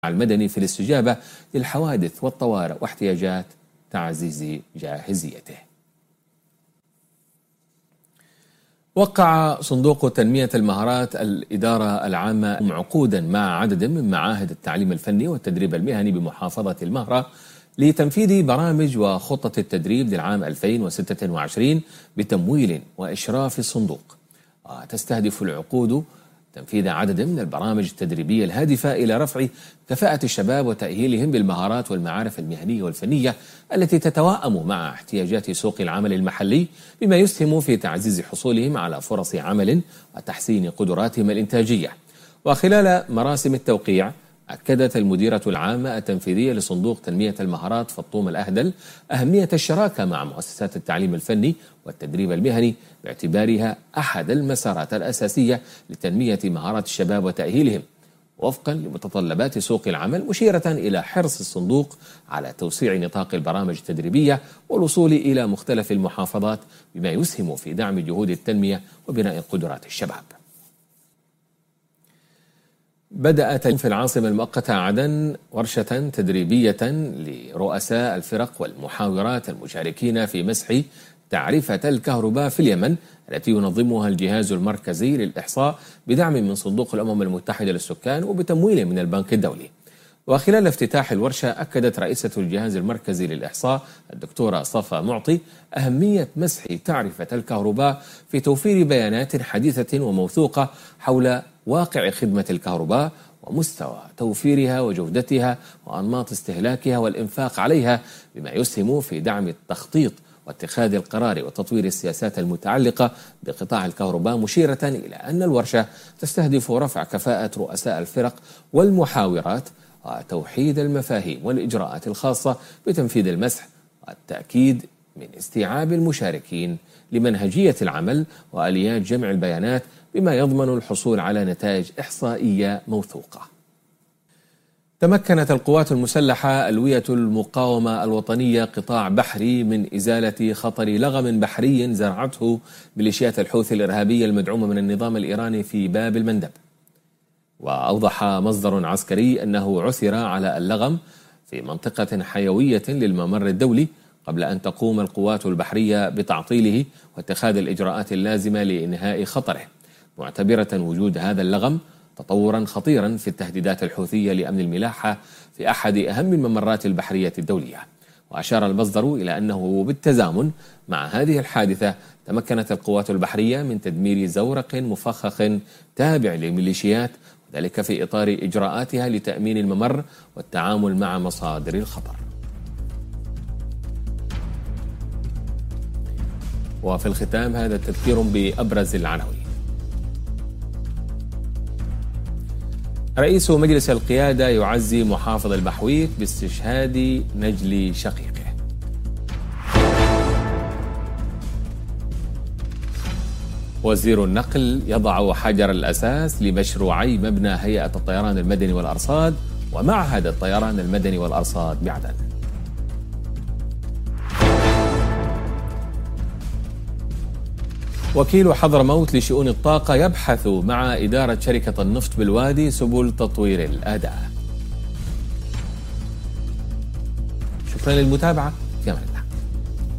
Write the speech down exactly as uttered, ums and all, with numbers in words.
المدني في الاستجابة للحوادث والطوارئ واحتياجات تعزيز جاهزيته. وقع صندوق تنمية المهارات الإدارة العامة عقودا مع عدد من معاهد التعليم الفني والتدريب المهني بمحافظة المهرة لتنفيذ برامج وخطة التدريب للعام ألفين وستة وعشرين بتمويل وإشراف الصندوق. وتستهدف العقود تنفيذ عدد من البرامج التدريبية الهادفة إلى رفع كفاءة الشباب وتأهيلهم بالمهارات والمعارف المهنية والفنية التي تتوائم مع احتياجات سوق العمل المحلي، بما يسهم في تعزيز حصولهم على فرص عمل وتحسين قدراتهم الإنتاجية. وخلال مراسم التوقيع أكدت المديرة العامة التنفيذية لصندوق تنمية المهارات فطوم الأهدل أهمية الشراكة مع مؤسسات التعليم الفني والتدريب المهني باعتبارها أحد المسارات الأساسية لتنمية مهارات الشباب وتأهيلهم وفقا لمتطلبات سوق العمل، مشيرة إلى حرص الصندوق على توسيع نطاق البرامج التدريبية والوصول إلى مختلف المحافظات بما يسهم في دعم جهود التنمية وبناء قدرات الشباب. بدأت في العاصمة المؤقتة عدن ورشة تدريبية لرؤساء الفرق والمحاورات المشاركين في مسح تعرفة الكهرباء في اليمن التي ينظمها الجهاز المركزي للإحصاء بدعم من صندوق الأمم المتحدة للسكان وبتمويل من البنك الدولي. وخلال افتتاح الورشة أكدت رئيسة الجهاز المركزي للإحصاء الدكتورة صفا معطي أهمية مسح تعرفة الكهرباء في توفير بيانات حديثة وموثوقة حول واقع خدمة الكهرباء ومستوى توفيرها وجودتها وأنماط استهلاكها والإنفاق عليها، بما يسهم في دعم التخطيط واتخاذ القرار وتطوير السياسات المتعلقة بقطاع الكهرباء، مشيرة إلى أن الورشة تستهدف رفع كفاءة رؤساء الفرق والمحاورات وتوحيد المفاهيم والإجراءات الخاصة بتنفيذ المسح والتأكيد من استيعاب المشاركين لمنهجية العمل وآليات جمع البيانات بما يضمن الحصول على نتائج إحصائية موثوقة. تمكنت القوات المسلحة ألوية المقاومة الوطنية قطاع بحري من إزالة خطر لغم بحري زرعته ميليشيات الحوثي الإرهابية المدعومة من النظام الإيراني في باب المندب. وأوضح مصدر عسكري أنه عثر على اللغم في منطقة حيوية للممر الدولي قبل أن تقوم القوات البحرية بتعطيله واتخاذ الإجراءات اللازمة لإنهاء خطره، معتبرة وجود هذا اللغم تطورا خطيرا في التهديدات الحوثية لأمن الملاحة في أحد أهم الممرات البحرية الدولية. وأشار المصدر إلى أنه بالتزامن مع هذه الحادثة تمكنت القوات البحرية من تدمير زورق مفخخ تابع للميليشيات، وذلك في إطار إجراءاتها لتأمين الممر والتعامل مع مصادر الخطر. وفي الختام هذا التذكير بأبرز العناوين. رئيس مجلس القيادة يعزي محافظ البحويت باستشهاد نجل شقيقه. وزير النقل يضع حجر الأساس لمشروعي مبنى هيئة الطيران المدني والأرصاد ومعهد الطيران المدني والأرصاد بعدن. وكيل حضرموت لشؤون الطاقة يبحث مع إدارة شركة النفط بالوادي سبل تطوير الأداء. شكرا للمتابعة،